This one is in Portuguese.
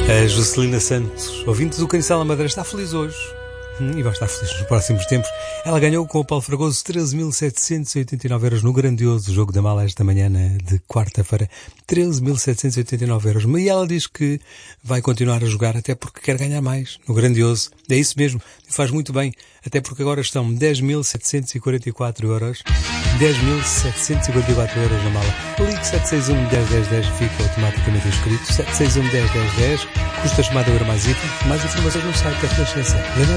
A Juscelina Santos, ouvinte do Cancela Madeira, está feliz hoje. E vai estar feliz nos próximos tempos. Ela ganhou com o Paulo Fragoso 13.789 euros no grandioso jogo da mala esta manhã de quarta-feira. 13.789 euros. E ela diz que vai continuar a jogar até porque quer ganhar mais no grandioso. É isso mesmo. E faz muito bem. Até porque agora estão 10.744 euros. 10.744 euros na mala. Ligue 761-101010, fica automaticamente inscrito. 761-101010, custa a chamada Euro mais item. Mais informações no site da Renascença.